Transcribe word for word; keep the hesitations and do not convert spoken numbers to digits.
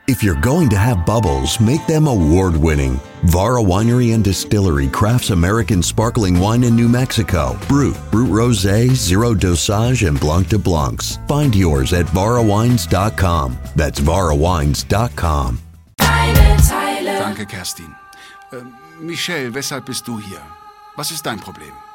If you're going to have bubbles, make them award-winning. Vara Winery and Distillery crafts American sparkling wine in New Mexico. Brut, Brut Rosé, Zero Dosage, and Blanc de Blancs. Find yours at vara wines dot com. That's vara wines dot com. Danke, Kerstin. Äh, Michelle, weshalb bist du hier? Was ist dein Problem?